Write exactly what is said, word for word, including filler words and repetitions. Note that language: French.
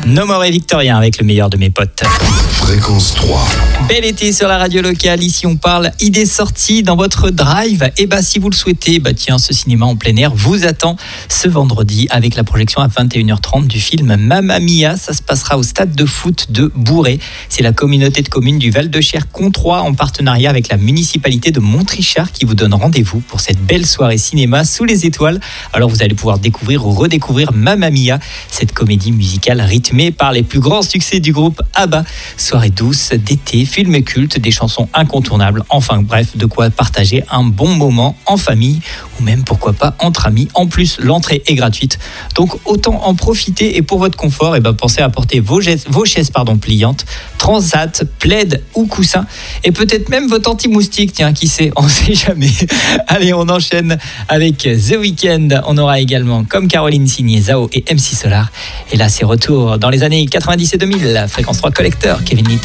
No More et Victorien avec le meilleur de mes potes. Fréquence trois. Bel été sur la radio locale, ici on parle idées sorties dans votre drive. Et bah si vous le souhaitez, bah tiens, ce cinéma en plein air vous attend ce vendredi avec la projection à vingt et une heures trente du film Mamma Mia. Ça se passera au stade de foot de Bourret. C'est la communauté de communes du Val-de-Cher Controis en partenariat avec la municipalité de Montrichard qui vous donne rendez-vous pour cette belle soirée cinéma sous les étoiles. Alors vous allez pouvoir découvrir ou redécouvrir Mamma Mia, cette comédie musicale rythmée par les plus grands succès du groupe ABBA. Soirée douce d'été, film culte, des chansons incontournables, enfin bref, de quoi partager un bon moment en famille ou même pourquoi pas entre amis. En plus, l'entrée est gratuite, donc autant en profiter. Et pour votre confort, et ben pensez à apporter vos, chaises, vos chaises pardon, pliantes, transat, plaid ou coussin, et peut-être même votre anti-moustique, tiens, qui sait, on sait jamais. Allez, on enchaîne avec The Weeknd. On aura également, comme Caroline signé, Zao et M C Solar. Et là, c'est retour dans les années quatre-vingt-dix et deux mille, la Fréquence trois Collector, Kevin